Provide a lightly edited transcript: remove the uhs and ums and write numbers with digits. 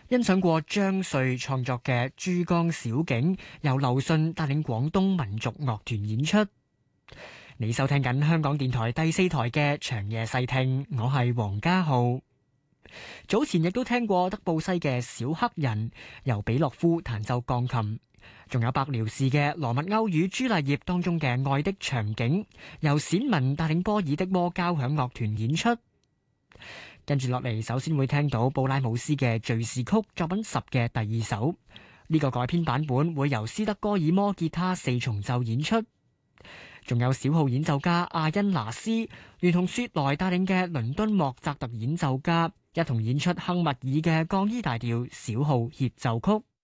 欣賞過張瑞創作嘅《珠江小景》，由劉信帶領廣東民族樂團演出。你收聽緊香港電台第4台嘅長夜細聽，我係黃家浩。早前亦都聽過德布西嘅《小黑人》，由比洛夫彈奏鋼琴，仲有白遼士嘅《羅密歐與朱麗葉》當中嘅《愛的場景》，由冼文帶領波爾的摩交響樂團演出。跟住落嚟，首先會聽到布拉姆斯嘅敘事曲作品10嘅第2首，呢個改編版本會由斯德哥爾摩吉他4重奏演出。仲有小號演奏家阿恩拿斯，聯同雪萊帶領嘅倫敦莫扎特演奏家，一同演出亨密爾嘅降 E 大調小號協奏曲。